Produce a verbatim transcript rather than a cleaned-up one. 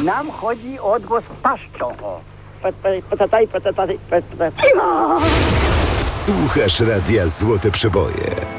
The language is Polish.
Nam chodzi o odgłos paszczą. Patataj, patataj, patataj. Słuchasz radia Złote Przeboje.